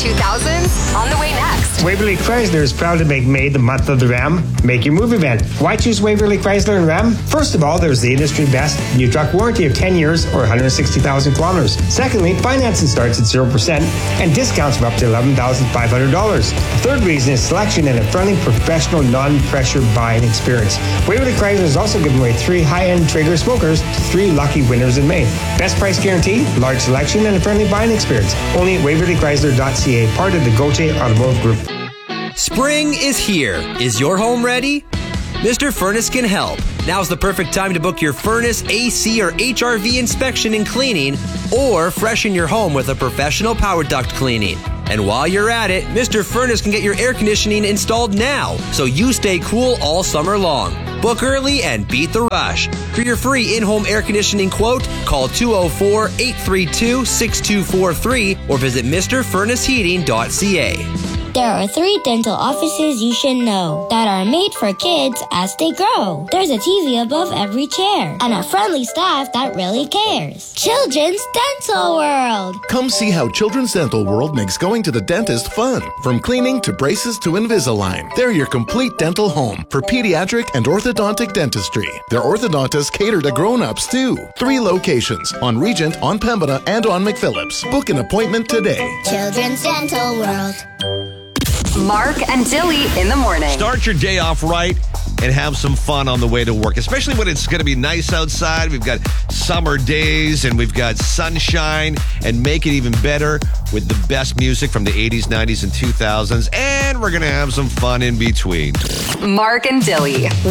2000s on the way next. Waverly Chrysler is proud to make May the month of the Ram. Make your move event. Why choose Waverly Chrysler and Ram? First of all, there's the industry best new truck warranty of 10 years or 160,000 kilometers. Secondly, financing starts at 0% and discounts of up to $11,500. The third reason is selection and a friendly, professional, non-pressure buying experience. Waverly Chrysler is also giving away 3 high-end Traeger smokers to 3 lucky winners in May. Best price guarantee, large selection, and a friendly buying experience. Only at WaverlyChrysler.ca, part of the Gauthier Automotive Group. Spring is here. Is your home ready? Mr. Furnace can help. Now's the perfect time to book your furnace, AC, or HRV inspection and cleaning, or freshen your home with a professional power duct cleaning. And while you're at it, Mr. Furnace can get your air conditioning installed now, so you stay cool all summer long. Book early and beat the rush. For your free in-home air conditioning quote, call 204-832-6243 or visit MrFurnaceHeating.ca. There are 3 dental offices you should know that are made for kids as they grow. There's a TV above every chair and a friendly staff that really cares. Children's Dental World. Come see how Children's Dental World makes going to the dentist fun. From cleaning to braces to Invisalign, they're your complete dental home for pediatric and orthodontic dentistry. Their orthodontists cater to grown-ups too. 3 locations on Regent, on Pembina, and on McPhillips. Book an appointment today. Children's Dental World. Mark and Dilly in the morning. Start your day off right and have some fun on the way to work, especially when it's going to be nice outside. We've got summer days and we've got sunshine, and make it even better with the best music from the 80s, 90s, and 2000s. And we're going to have some fun in between. Mark and Dilly.